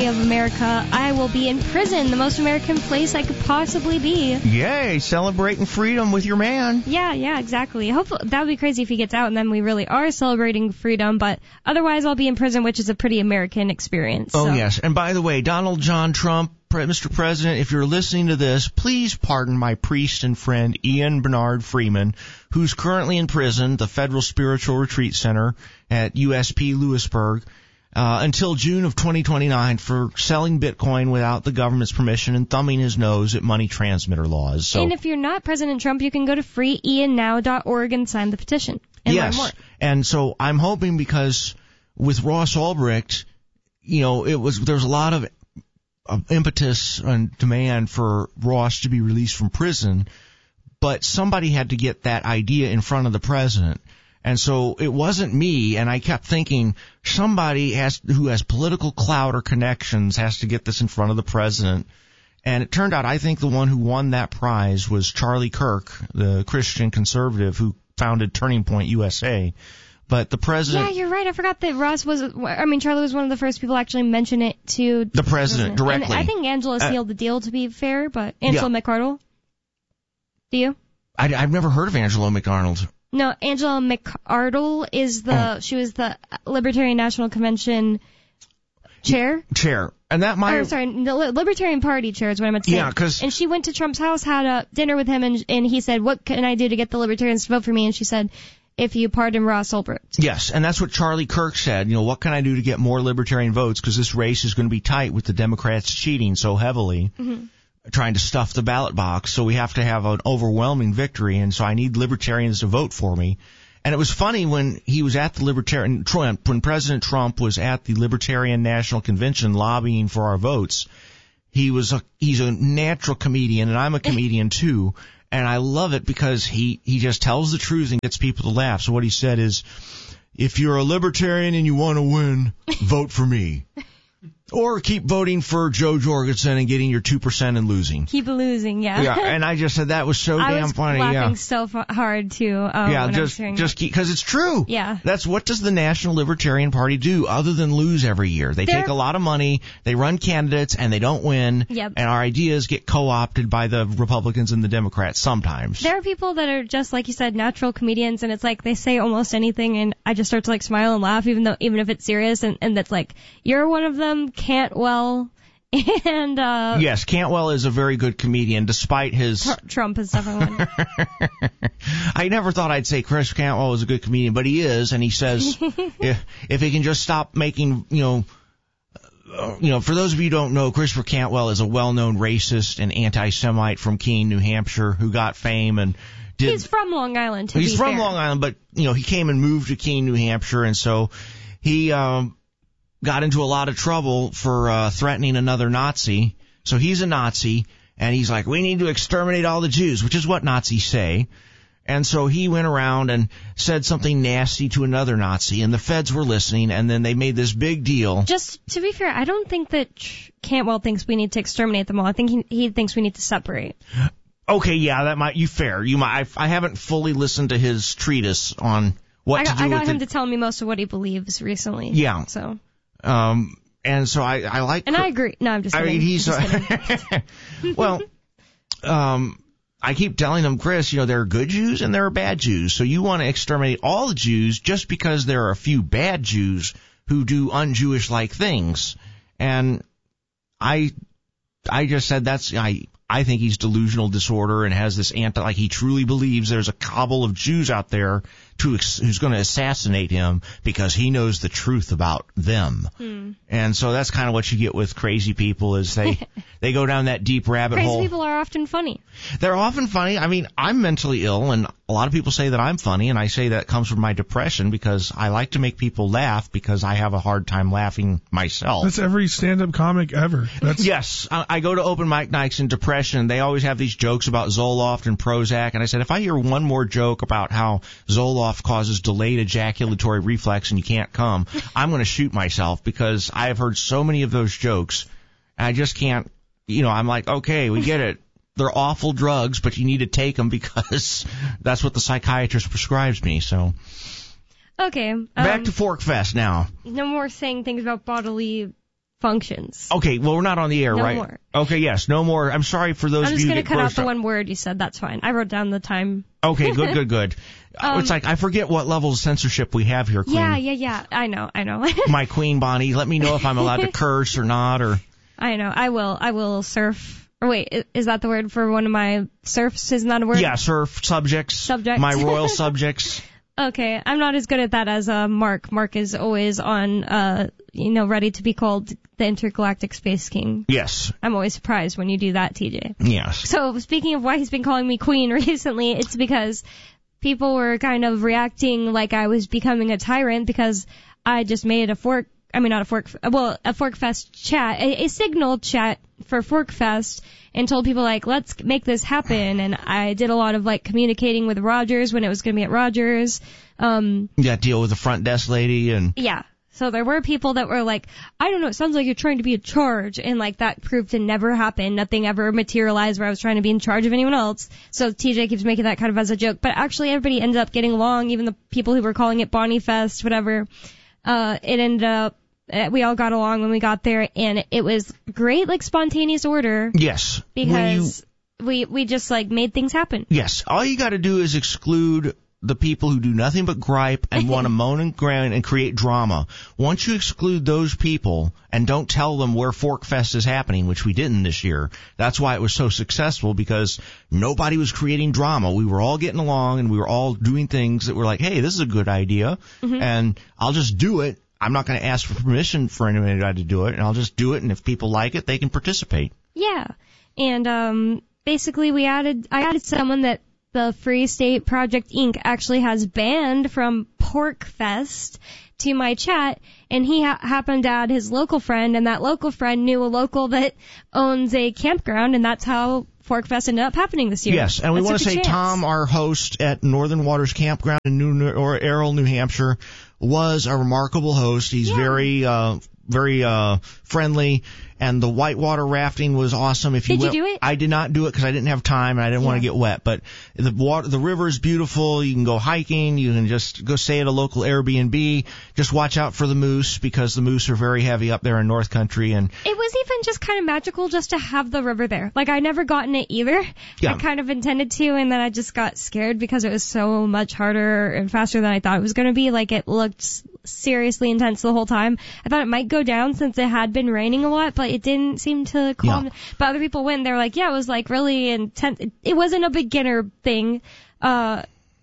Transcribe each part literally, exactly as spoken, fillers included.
day of America, I will be in prison, the most American place I could possibly be. Yay, celebrating freedom with your man. Yeah, yeah, exactly. Hopefully, that would be crazy if he gets out and then we really are celebrating freedom, but otherwise I'll be in prison, which is a pretty American experience. Oh, so. yes. And by the way, Donald John Trump, Mister President, if you're listening to this, please pardon my priest and friend Ian Bernard Freeman, who's currently in prison, the Federal Spiritual Retreat Center at U S P Lewisburg, uh, until June of twenty twenty-nine for selling Bitcoin without the government's permission and thumbing his nose at money transmitter laws. So, and if you're not President Trump, you can go to free ian now dot org and sign the petition. And yes. learn more. And so I'm hoping, because with Ross Ulbricht, you know, it was there was a lot of Of impetus and demand for Ross to be released from prison, but somebody had to get that idea in front of the president. And so it wasn't me, and I kept thinking somebody has who has political clout or connections has to get this in front of the president. And it turned out I think the one who won that prize was Charlie Kirk, the Christian conservative who founded Turning Point U S A. But the president... Yeah, you're right. I forgot that Ross was... I mean, Charlie was one of the first people to actually mention it to... The president, directly. And I think Angela sealed uh, the deal, to be fair, but... Angela yeah. McArdle? Do you? I, I've never heard of Angela McArdle. No, Angela McArdle is the... Oh. She was the Libertarian National Convention chair? Chair. And that might... Or, sorry, the Libertarian Party chair is what I meant to say. Yeah, because... And she went to Trump's house, had a dinner with him, and, and he said, what can I do to get the Libertarians to vote for me? And she said... If you pardon Ross Ulbricht. Yes, and that's what Charlie Kirk said. You know, what can I do to get more libertarian votes? Because this race is going to be tight with the Democrats cheating so heavily, mm-hmm. trying to stuff the ballot box. So we have to have an overwhelming victory, and so I need libertarians to vote for me. And it was funny when he was at the Libertarian Trump, when President Trump was at the Libertarian National Convention lobbying for our votes. He was a he's a natural comedian, and I'm a comedian too. And I love it because he, he just tells the truth and gets people to laugh. So what he said is, if you're a libertarian and you want to win, vote for me. Or keep voting for Joe Jorgensen and getting your two percent and losing. Keep losing, yeah. Yeah, and I just said that was so I damn was funny. laughing yeah. so f- hard, too. Um, yeah, when just, I was just keep, because it's true. Yeah. That's what does the National Libertarian Party do other than lose every year? They They're, take a lot of money, they run candidates, and they don't win. Yep. And our ideas get co-opted by the Republicans and the Democrats sometimes. There are people that are just, like you said, natural comedians, and it's like they say almost anything, and I just start to like smile and laugh, even though, even if it's serious, and, and that's like, you're one of them, Cantwell. And uh yes, Cantwell is a very good comedian, despite his Tr- Trump is definitely one. I never thought I'd say Chris Cantwell was a good comedian, but he is, and he says if if he can just stop making, you know, uh, you know, for those of you who don't know, Christopher Cantwell is a well-known racist and anti-Semite from Keene, New Hampshire, who got fame and did. He's from Long Island. To he's be from fair. Long Island, but you know, he came and moved to Keene, New Hampshire, and so he. um got into a lot of trouble for uh, threatening another Nazi. So he's a Nazi, and he's like, we need to exterminate all the Jews, which is what Nazis say. And so he went around and said something nasty to another Nazi, and the feds were listening, and then they made this big deal. Just to be fair, I don't think that Cantwell thinks we need to exterminate them all. I think he, he thinks we need to separate. Okay, yeah, that might, you fair. You might, I, I haven't fully listened to his treatise on what I got, to do I got with him the, to tell me most of what he believes recently. Yeah. So. Um, and so I, I like... And I agree. No, I'm just kidding. I mean, he's... Just kidding. Well, um, I keep telling him, Chris, you know, there are good Jews and there are bad Jews. So you want to exterminate all the Jews just because there are a few bad Jews who do un-Jewish-like things. And I, I just said that's... I. I think he's delusional disorder and has this anti, like he truly believes there's a cabal of Jews out there to, who's going to assassinate him because he knows the truth about them. Hmm. And so that's kind of what you get with crazy people is they, they go down that deep rabbit crazy hole. Crazy people are often funny. They're often funny. I mean, I'm mentally ill and a lot of people say that I'm funny and I say that comes from my depression because I like to make people laugh because I have a hard time laughing myself. That's every stand-up comic ever. That's... Yes. I, I go to open mic nights in depression. They always have these jokes about Zoloft and Prozac. And I said, if I hear one more joke about how Zoloft causes delayed ejaculatory reflex and you can't come, I'm going to shoot myself because I have heard so many of those jokes. And I just can't, you know, I'm like, okay, we get it. They're awful drugs, but you need to take them because that's what the psychiatrist prescribes me. So, okay. Um, back to Fork Fest now. No more saying things about bodily functions. Okay, well, we're not on the air, No right? more. Okay, yes, no more. I'm sorry for those I'm of just you going that to cut out burst the up. one word you said. That's fine. I wrote down the time. Okay, good, good, good. Um, it's like, I forget what level of censorship we have here, Queen. Yeah, yeah, yeah. I know, I know. My Queen Bonnie, let me know if I'm allowed to curse or not, or... I know. I will. I will surf. Or wait, i- is that the word for one of my surfs? Isn't that a word? Yeah, surf subjects. Subjects. My royal subjects. Okay, I'm not as good at that as uh, Mark. Mark is always on, uh, you know, ready to be called the Intergalactic Space King. Yes. I'm always surprised when you do that, T J. Yes. So speaking of why he's been calling me Queen recently, it's because people were kind of reacting like I was becoming a tyrant because I just made a fork, I mean not a fork, well, a Forkfest chat, a, a signal chat for Forkfest and told people like, let's make this happen. And I did a lot of like communicating with Rogers when it was going to be at Rogers. Um, Yeah, deal with the front desk lady and... yeah. So there were people that were like, I don't know, it sounds like you're trying to be in charge. And like that proved to never happen. Nothing ever materialized where I was trying to be in charge of anyone else. So T J keeps making that kind of as a joke. But actually everybody ended up getting along, even the people who were calling it Bonnie Fest, whatever. Uh, it ended up, uh, we all got along when we got there. And it was great, like spontaneous order. Yes. Because we, we just like made things happen. Yes. All you got to do is exclude the people who do nothing but gripe and want to moan and groan and create drama. Once you exclude those people and don't tell them where Forkfest is happening, which we didn't this year, that's why it was so successful, because nobody was creating drama. We were all getting along and we were all doing things that were like, hey, this is a good idea, mm-hmm. and I'll just do it. I'm not going to ask for permission for anybody to do it, and I'll just do it, and if people like it, they can participate. Yeah. And um basically we added I added someone that the Free State Project Incorporated actually has banned from Porkfest to my chat, and he ha- happened to add his local friend, and that local friend knew a local that owns a campground, and that's how Forkfest ended up happening this year. Yes, and we That's want to such a say chance. Tom, our host at Northern Waters Campground in New or Errol, New Hampshire, was a remarkable host. He's Yeah. very, uh, very uh friendly, and the whitewater rafting was awesome. If you Did you went, do it? I did not do it because I didn't have time and I didn't Yeah. want to get wet. But the water, the river is beautiful. You can go hiking. You can just go stay at a local Airbnb. Just watch out for the moose, because the moose are very heavy up there in North Country. And It was even just kind of magical just to have the river there. Like, I never gotten it either. Yeah. I kind of intended to, and then I just got scared because it was so much harder and faster than I thought it was going to be. Like, it looked s- seriously intense the whole time. I thought it might go down since it had been raining a lot, but it didn't seem to calm. Yeah. But other people went, they were like, yeah, it was like really intense. It, it wasn't a beginner thing. Uh,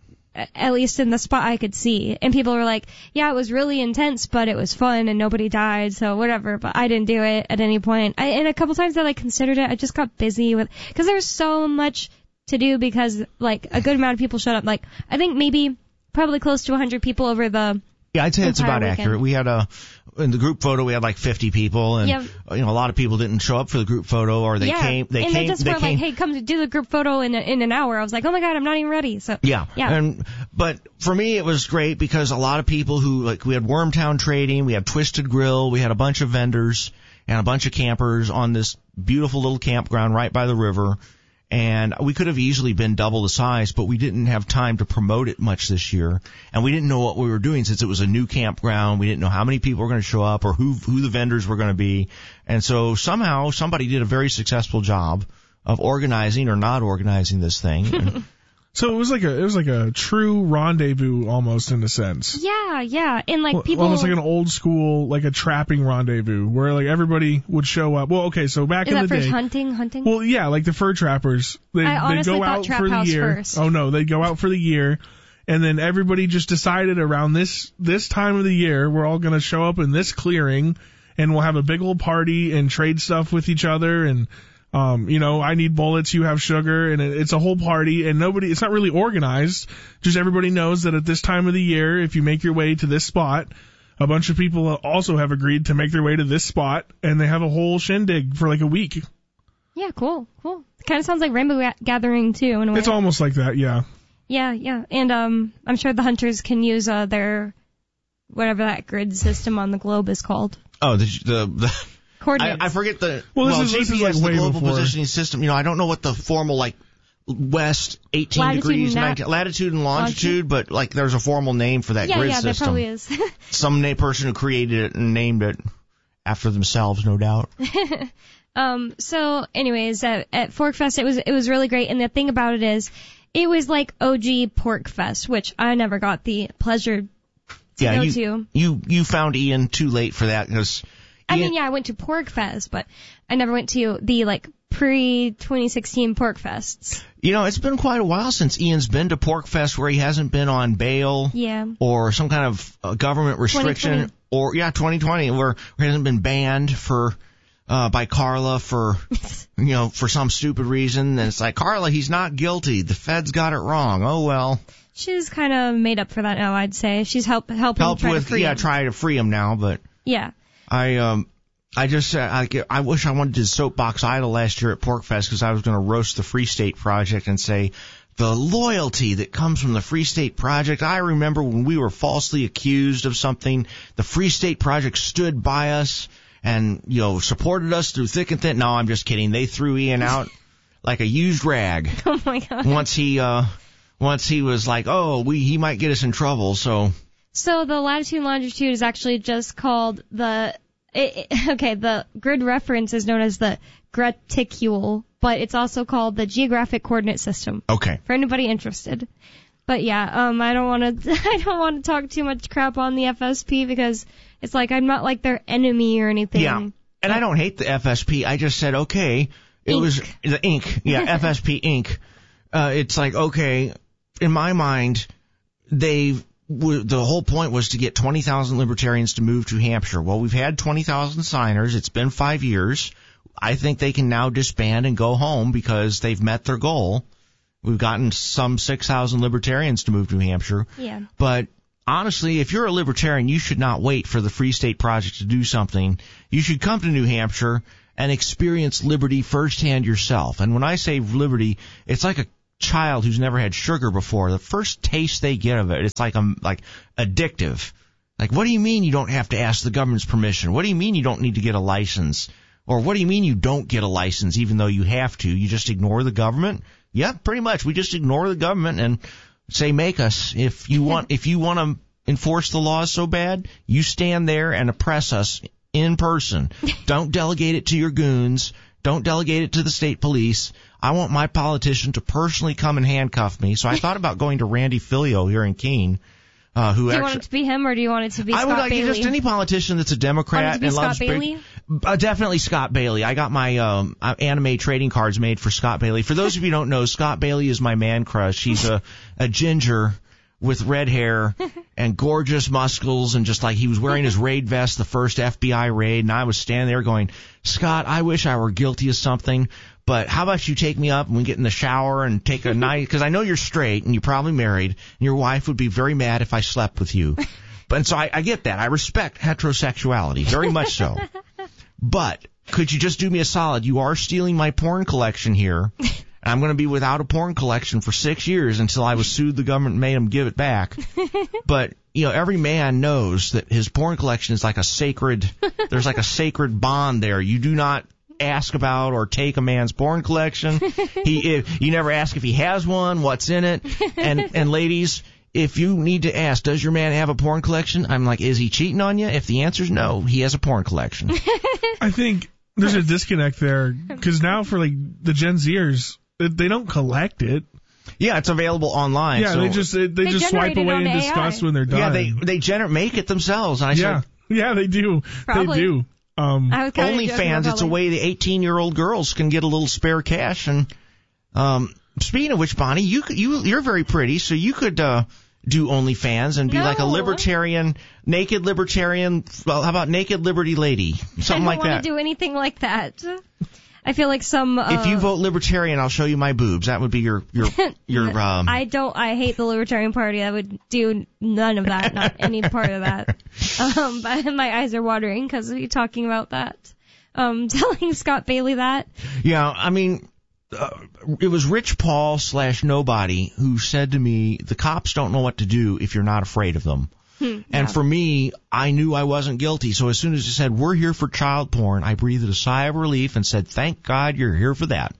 at least in the spot I could see. And people were like, yeah, it was really intense, but it was fun and nobody died, so whatever. But I didn't do it at any point. I, and a couple times that I considered it, I just got busy with, cause there was so much to do because like a good amount of people showed up. Like, I think maybe probably close to one hundred people over the yeah, I'd say it's entire about weekend. accurate. We had a, in the group photo, we had like fifty people, and Yep. you know, a lot of people didn't show up for the group photo, or they yeah. came, they and came, they just they were came. like, hey, come to do the group photo in a, in an hour. I was like, oh my god, I'm not even ready. So Yeah. Yeah. And, but for me, it was great because a lot of people who, like, we had Wormtown Trading, we had Twisted Grill, we had a bunch of vendors and a bunch of campers on this beautiful little campground right by the river. And we could have easily been double the size, but we didn't have time to promote it much this year. And we didn't know what we were doing since it was a new campground. We didn't know how many people were going to show up or who, who the vendors were going to be. And so somehow somebody did a very successful job of organizing or not organizing this thing. And So it was like a it was like a true rendezvous almost in a sense. yeah, yeah. And like Well, people almost like an old school, like a trapping rendezvous where like everybody would show up. Well, okay, so back is in that the for day, hunting, hunting? well, yeah, like the fur trappers. They I they honestly go thought out Trap for the House year. first. Oh no, they go out for the year, and then everybody just decided around this this time of the year we're all gonna show up in this clearing, and we'll have a big old party and trade stuff with each other and. Um, you know, I need bullets, you have sugar, and it, it's a whole party, and nobody, it's not really organized, just everybody knows that at this time of the year, if you make your way to this spot, a bunch of people also have agreed to make their way to this spot, and they have a whole shindig for like a week. Yeah, cool, cool. It kind of sounds like Rainbow Ga- Gathering too, in a way. It's almost like that, yeah. Yeah, yeah, and um, I'm sure the hunters can use uh their whatever that grid system on the globe is called. oh, the, the, the I, Coordinates. I forget the Well, well, this is- this G P S, is like the way global before. positioning system. You know, I don't know what the formal like west eighteen Latitude degrees and nat- nineteen, latitude and longitude, longitude? but like there's a formal name for that yeah, grid yeah, there system. probably is. Some na- person who created it and named it. after themselves, no doubt. um, so anyways, at, at Forkfest, it was, it was really great. And the thing about it is, it was like O G Porkfest, which I never got the pleasure to yeah, go you, to. You, you found Ian too late for that because I mean, yeah, I went to Porkfest, but I never went to the, like, pre twenty sixteen Porkfests. You know, it's been quite a while since Ian's been to Porkfest where he hasn't been on bail. Yeah. Or some kind of uh, government restriction. Or, yeah, twenty twenty, where, where he hasn't been banned for, uh, by Carla for, you know, for some stupid reason. And it's like, Carla, he's not guilty. The feds got it wrong. Oh, well. She's kind of made up for that now, I'd say. She's help, helping Help try with, to free yeah, him. try to free him now, but. Yeah. I, um, I just, uh, I, I wish I wanted to soapbox idle last year at Porkfest because I was going to roast the Free State Project and say the loyalty that comes from the Free State Project. I remember when we were falsely accused of something, the Free State Project stood by us and, you know, supported us through thick and thin. No, I'm just kidding. They threw Ian out like a used rag. Oh my God. Once he, uh, once he was like, oh, we, he might get us in trouble, so. So the latitude and longitude is actually just called the, it, it, okay, the grid reference is known as the graticule, but it's also called the geographic coordinate system. Okay. For anybody interested. But yeah, um, I don't want to, I don't want to talk too much crap on the F S P because it's like I'm not like their enemy or anything. Yeah. And I don't hate the F S P. I just said, okay, it Inc. was the Inc. Yeah, F S P Incorporated. Uh, it's like, okay, in my mind, they w- the whole point was to get twenty thousand libertarians to move to Hampshire. Well, we've had twenty thousand signers. It's been five years. I think they can now disband and go home because they've met their goal. We've gotten some six thousand libertarians to move to New Hampshire. Yeah. But honestly, if you're a libertarian, you should not wait for the Free State Project to do something. You should come to New Hampshire and experience liberty firsthand yourself. And when I say liberty, it's like a child who's never had sugar before. The first taste they get of it, it's like um like addictive. Like, what do you mean you don't have to ask the government's permission? What do you mean you don't need to get a license? Or what do you mean you don't get a license even though you have to? You just ignore the government? Yeah, pretty much. We just ignore the government and say, make us. If you want, if you want to enforce the laws so bad, you stand there and oppress us in person. Don't delegate it to your goons. Don't delegate it to the state police. I want my politician to personally come and handcuff me. So I thought about going to Randy Filio here in Keene. Uh, who do you actually, want it to be him or do you want it to be I Scott would like Bailey? just any politician that's a Democrat Want it to be and Scott loves Bailey? big, uh, definitely Scott Bailey. I got my um, anime trading cards made for Scott Bailey. For those of you who don't know, Scott Bailey is my man crush. He's a a ginger with red hair and gorgeous muscles, and just like he was wearing his raid vest the first F B I raid, and I was standing there going, Scott, I wish I were guilty of something. But how about you take me up and we get in the shower and take a night, because I know you're straight and you're probably married, and your wife would be very mad if I slept with you. But and so I, I get that. I respect heterosexuality, very much so. But could you just do me a solid? You are stealing my porn collection here. And I'm going to be without a porn collection for six years until I was sued the government and made them give it back. But, you know, every man knows that his porn collection is like a sacred, there's like a sacred bond there. You do not ask about or take a man's porn collection. He, if, you never ask if he has one, what's in it. And, and ladies, if you need to ask, does your man have a porn collection? I'm like, is he cheating on you? If the answer's no, he has a porn collection. I think there's a disconnect there because now for like the Gen Zers, they don't collect it. Yeah, it's available online. Yeah, so they just they, they, They just swipe generate it away on and A I. discuss when they're done. yeah, they they gener- make it themselves. And I yeah, said, yeah, they do. Probably. They do. Um, I was kinda joking OnlyFans, about it's a like- way the eighteen-year-old girls can get a little spare cash. And um, speaking of which, Bonnie, you could- you you're very pretty, so you could uh, do OnlyFans and be No. like a libertarian, naked libertarian. Well, how about naked liberty lady, something I don't like want that. to do anything like that. I feel like some. Uh, If you vote libertarian, I'll show you my boobs. That would be your your your. Um, I don't. I hate the Libertarian Party. I would do none of that. Not any part of that. Um, but my eyes are watering because of you talking about that. Um, telling Scott Bailey that. Yeah, I mean, uh, it was Rich Paul slash nobody who said to me, the cops don't know what to do if you're not afraid of them. Hmm, And yeah. for me, I knew I wasn't guilty. So as soon as he said, we're here for child porn, I breathed a sigh of relief and said, thank God you're here for that.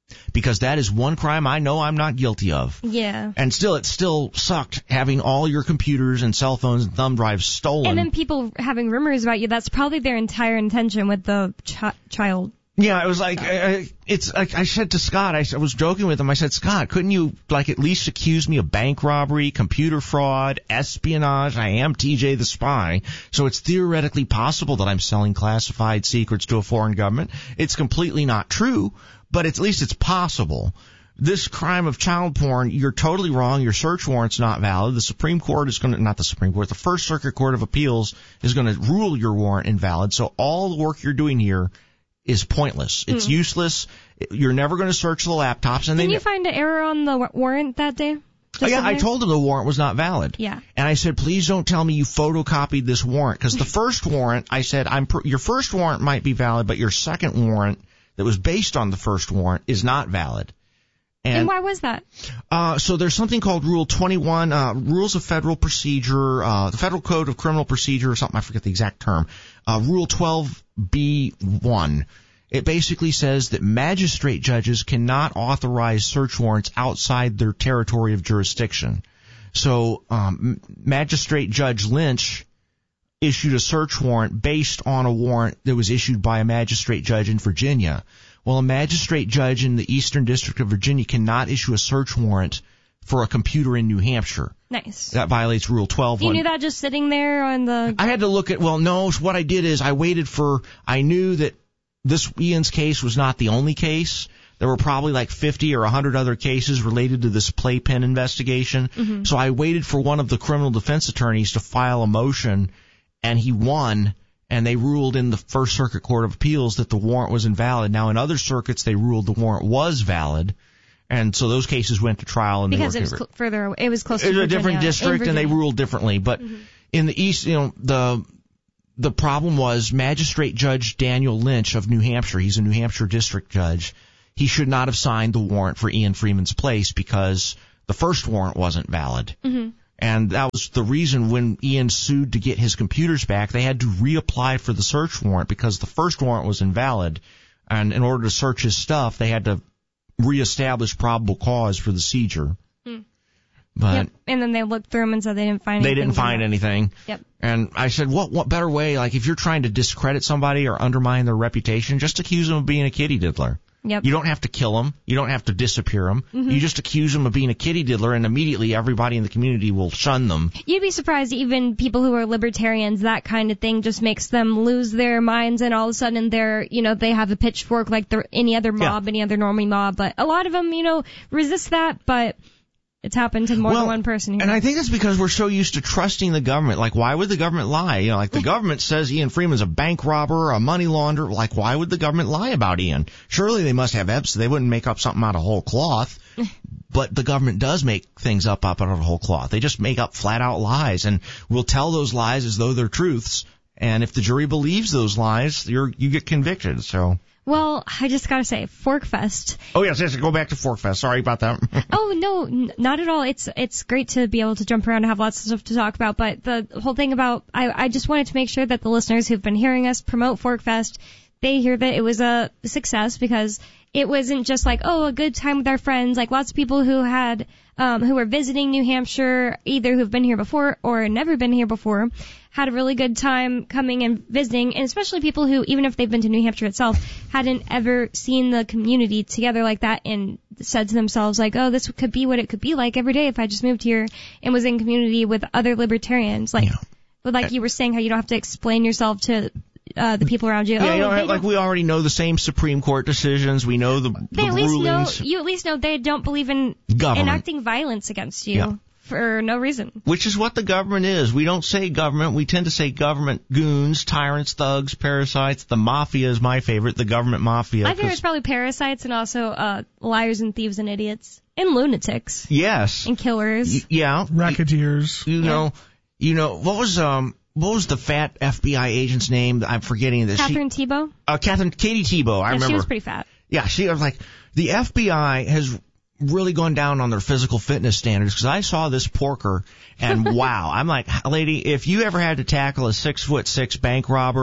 because that is one crime I know I'm not guilty of. Yeah. And still, it still sucked having all your computers and cell phones and thumb drives stolen. And then people having rumors about you, that's probably their entire intention with the ch- child. Yeah, it was like, uh, it's like I said to Scott, I, I was joking with him, I said, Scott, couldn't you like at least accuse me of bank robbery, computer fraud, espionage? I am T J the spy, so it's theoretically possible that I'm selling classified secrets to a foreign government. It's completely not true, but at least it's possible. This crime of child porn, you're totally wrong. Your search warrant's not valid. The Supreme Court is going to, not the Supreme Court, the First Circuit Court of Appeals is going to rule your warrant invalid. So all the work you're doing here is pointless. It's mm. useless. You're never going to search the laptops. And Didn't they, you find an error on the warrant that day? Oh, yeah, I told them the warrant was not valid. Yeah. And I said, please don't tell me you photocopied this warrant, because the first warrant, I said, I'm pr- your first warrant might be valid, but your second warrant that was based on the first warrant is not valid. And, and why was that? Uh, so there's something called Rule twenty-one, uh, Rules of Federal Procedure, uh, the Federal Code of Criminal Procedure or something, I forget the exact term, uh, Rule twelve B one. It basically says that magistrate judges cannot authorize search warrants outside their territory of jurisdiction. So, um, Magistrate Judge Lynch issued a search warrant based on a warrant that was issued by a magistrate judge in Virginia. Well, a magistrate judge in the Eastern District of Virginia cannot issue a search warrant for a computer in New Hampshire. Nice. That violates Rule twelve. You knew that just sitting there on the... I had to look at, well, no, what I did is I waited for, I knew that this Ian's case was not the only case. There were probably like fifty or one hundred other cases related to this playpen investigation. Mm-hmm. So I waited for one of the criminal defense attorneys to file a motion, and he won. And they ruled in the First Circuit Court of Appeals that the warrant was invalid. Now, in other circuits, they ruled the warrant was valid, and so those cases went to trial. And because they it was cl- further away. It was close to Virginia. It was a different Virginia, district, and they ruled differently. But mm-hmm. in the East, you know, the the problem was Magistrate Judge Daniel Lynch of New Hampshire. He's a New Hampshire district judge. He should not have signed the warrant for Ian Freeman's place because the first warrant wasn't valid. Mm-hmm. And that was the reason when Ian sued to get his computers back, they had to reapply for the search warrant because the first warrant was invalid. And in order to search his stuff, they had to reestablish probable cause for the seizure. Hmm. But yep. And then they looked through them and said they didn't find anything. They didn't find anything. Yep. And I said, what what better way, like if you're trying to discredit somebody or undermine their reputation, just accuse them of being a kitty diddler. Yep. You don't have to kill them. You don't have to disappear them. Mm-hmm. You just accuse them of being a kitty diddler, and immediately everybody in the community will shun them. You'd be surprised, even people who are libertarians, that kind of thing just makes them lose their minds, and all of a sudden they're, you know, they have a pitchfork like they're any other mob, yeah. any other normie mob. But a lot of them, you know, resist that, but it's happened to more well, than one person here. And I think it's because we're so used to trusting the government. Like, why would the government lie? You know, like the government says Ian Freeman's a bank robber, a money launderer. Like, why would the government lie about Ian? Surely they must have evidence. They wouldn't make up something out of whole cloth. But the government does make things up, up out of whole cloth. They just make up flat out lies, and will tell those lies as though they're truths. And if the jury believes those lies, you're, you get convicted. So. Well, I just gotta say, Forkfest. Oh yes, yes. Go back to Forkfest. Sorry about that. oh no, n- not at all. It's it's great to be able to jump around and have lots of stuff to talk about. But the whole thing about, I I just wanted to make sure that the listeners who've been hearing us promote Forkfest, they hear that it was a success, because it wasn't just like, oh, a good time with our friends. Like lots of people who had um who were visiting New Hampshire, either who've been here before or never been here before, had a really good time coming and visiting, and especially people who, even if they've been to New Hampshire itself, hadn't ever seen the community together like that, and said to themselves, like, oh, this could be what it could be like every day if I just moved here and was in community with other libertarians. Like, yeah. But like you were saying, how you don't have to explain yourself to uh the people around you. Yeah, oh, you know, like we already know the same Supreme Court decisions. We know the, they the at least rulings. Know, you at least know they don't believe in government. enacting violence against you. Yeah. For no reason. Which is what the government is. We don't say government. We tend to say government goons, tyrants, thugs, parasites. The mafia is my favorite, the government mafia. My favorite is probably parasites, and also uh liars and thieves and idiots. And lunatics. Yes. And killers. Y- yeah. Racketeers. You, you yeah. know, you know, what was, um, what was the fat F B I agent's name? I'm forgetting this. Catherine she, Tebow? Uh, Catherine, Katie Tebow, I yeah, remember. She was pretty fat. Yeah, she was like, the F B I has really gone down on their physical fitness standards, because I saw this porker and wow, I'm like, lady, if you ever had to tackle a six foot six bank robber,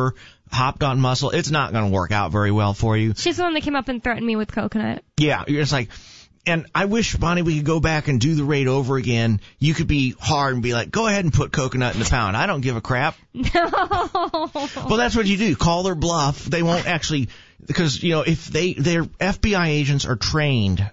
hopped on muscle, it's not going to work out very well for you. She's the one that came up and threatened me with coconut. Yeah, you're just like, and I wish, Bonnie, we could go back and do the raid over again. You could be hard and be like, go ahead and put coconut in the pound. I don't give a crap. No. Well, that's what you do. Call their bluff. They won't actually, because, you know, if they, their F B I agents are trained,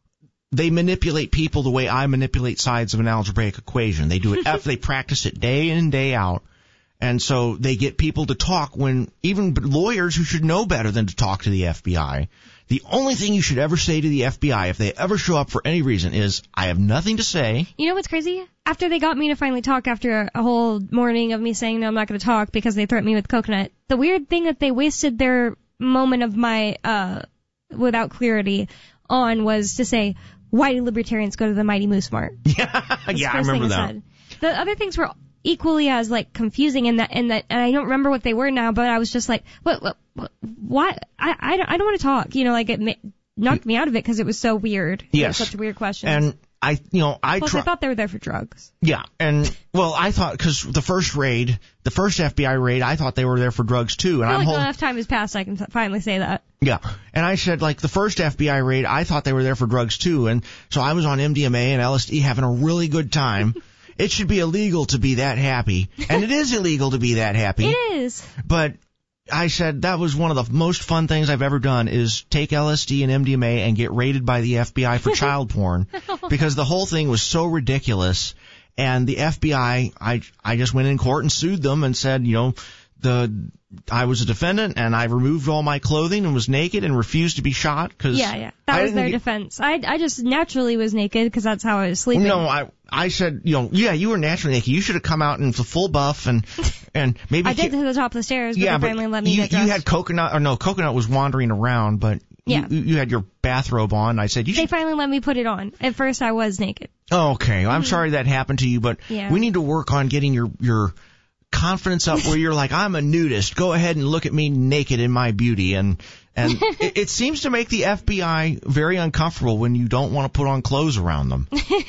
they manipulate people the way I manipulate sides of an algebraic equation. They do it, they practice it day in and day out. And so they get people to talk when even lawyers who should know better than to talk to the F B I. The only thing you should ever say to the F B I if they ever show up for any reason is, I have nothing to say. You know what's crazy? After they got me to finally talk, after a whole morning of me saying, no, I'm not going to talk because they threatened me with coconut, the weird thing that they wasted their moment of my, uh, without clarity on was to say, why do libertarians go to the Mighty Moose Mart? Yeah, yeah, I remember that. Said. The other things were equally as like confusing in that, in that, and I don't remember what they were now, but I was just like, what, what, what, what? I, I don't, I don't want to talk. You know, like it ma- knocked me out of it because it was so weird. Yes. It was such a weird question. And I, you know, I Plus, tr- I thought they were there for drugs. Yeah, and well, I thought because the first raid, the first F B I raid, I thought they were there for drugs too. And I feel I'm like holding. enough time has passed, I can t- finally say that. Yeah, and I said like the first F B I raid, I thought they were there for drugs too, and so I was on M D M A and L S D having a really good time. It should be illegal to be that happy, and it is illegal to be that happy. It is. But I said that was one of the most fun things I've ever done is take L S D and M D M A and get raided by the F B I for child porn, because the whole thing was so ridiculous. And the F B I, I, I just went in court and sued them and said, you know, the I was a defendant and I removed all my clothing and was naked and refused to be shot because yeah, yeah, that was their get, defense. I, I just naturally was naked because that's how I was sleeping. No, I, I said, you know, yeah, you were naturally naked. You should have come out in the full buff and, and maybe. I did to the top of the stairs, but yeah, they finally but let me you, get dressed. You had coconut, or no, coconut was wandering around, but yeah. you, you had your bathrobe on. I said, you They should. finally let me put it on. At first I was naked. Oh, okay. Well, I'm mm. sorry that happened to you, but yeah. we need to work on getting your, your, confidence up where you're like, I'm a nudist. Go ahead and look at me naked in my beauty. And and it, it seems to make the F B I very uncomfortable when you don't want to put on clothes around them.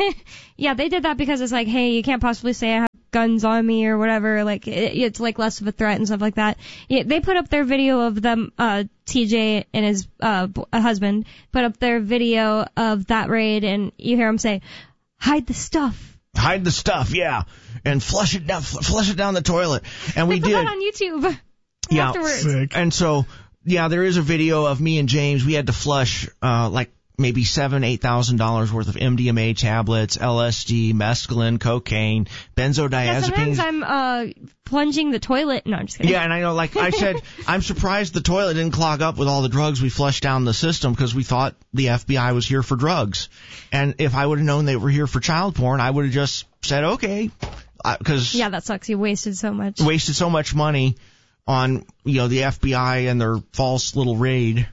Yeah, they did that because it's like, hey, you can't possibly say I have guns on me or whatever. Like, it, it's like less of a threat and stuff like that. Yeah, they put up their video of them, uh, T J and his uh, husband put up their video of that raid, and you hear him say, hide the stuff. Hide the stuff, yeah, and flush it down, flush it down the toilet, and we they put did. that on YouTube. Yeah, afterwards. Sick. And so, yeah, there is a video of me and James. We had to flush uh, like maybe seven, eight thousand dollars worth of M D M A tablets, L S D, mescaline, cocaine, benzodiazepines. Yeah, sometimes I'm uh plunging the toilet. No, I'm just kidding. Yeah, and I know, like I said, I'm surprised the toilet didn't clog up with all the drugs we flushed down the system because we thought the F B I was here for drugs. And if I would have known they were here for child porn, I would have just said, okay, because yeah, that sucks. You wasted so much. Wasted so much money on, you know, the F B I and their false little raid.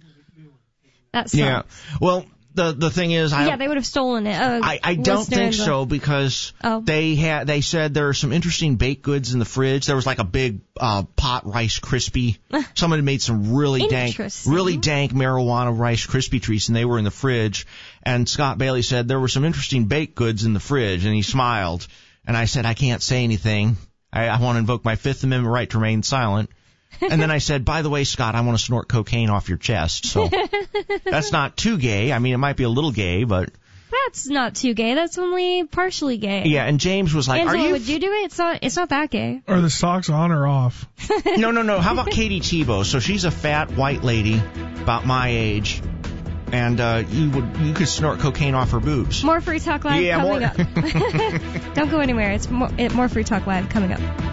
That sucks. Yeah. Well, the the thing is, I yeah, they would have stolen it. Uh, I, I don't think so because oh. they had they said there are some interesting baked goods in the fridge. There was like a big uh, pot Rice Krispie. Someone had made some really dank, really dank marijuana Rice Krispie treats, and they were in the fridge. And Scott Bailey said there were some interesting baked goods in the fridge, and he smiled. And I said, I can't say anything. I, I want to invoke my Fifth Amendment right to remain silent. And then I said, by the way, Scott, I want to snort cocaine off your chest. So that's not too gay. I mean, it might be a little gay, but. That's not too gay. That's only partially gay. Yeah, and James was like, Angela, are you. would you do it? It's not, it's not that gay. Are the socks on or off? No, no, no. How about Katie Tebow? So she's a fat white lady about my age. And uh, you would you could snort cocaine off her boobs. More Free Talk Live yeah, coming more. up. Don't go anywhere. It's more, it, more Free Talk Live coming up.